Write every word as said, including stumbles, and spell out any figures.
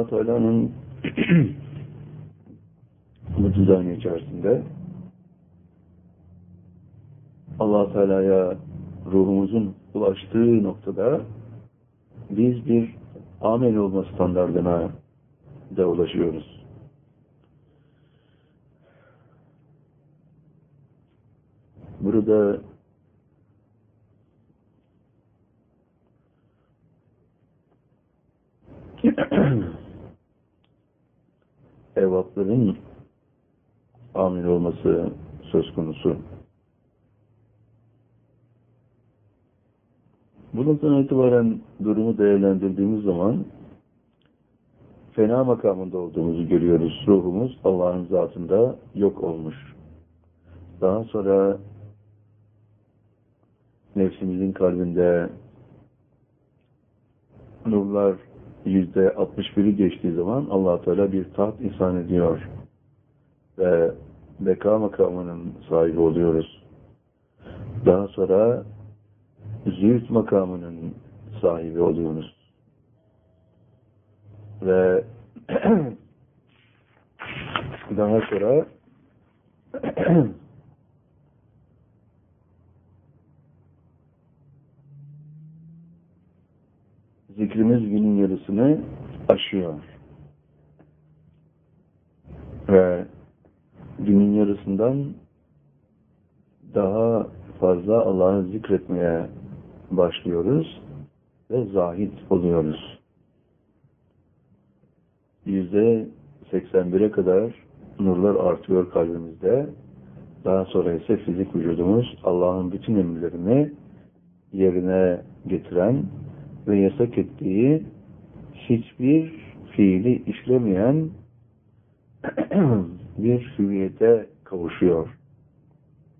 Allah Teala'nın bu düzeni içerisinde Allah Teala'ya ruhumuzun ulaştığı noktada biz bir amel olma standardına da ulaşıyoruz. Burada evlatların amil olması söz konusu. Bundan itibaren durumu değerlendirdiğimiz zaman fena makamında olduğumuzu görüyoruz. Ruhumuz Allah'ın zatında yok olmuş. Daha sonra nefsimizin kalbinde nurlar yüzde altmış biri geçtiği zaman Allah Teala bir taht ihsan ediyor ve beka makamının sahibi oluyoruz. Daha sonra zühd makamının sahibi oluyoruz. Ve daha sonra zikrimiz günün yarısını aşıyor. Ve günün yarısından daha fazla Allah'ı zikretmeye başlıyoruz ve zahid oluyoruz. Yüzde seksen bire kadar nurlar artıyor kalbimizde. Daha sonra ise fizik vücudumuz Allah'ın bütün emirlerini yerine getiren ve yasak ettiği hiçbir fiili işlemeyen bir hüviyete kavuşuyor.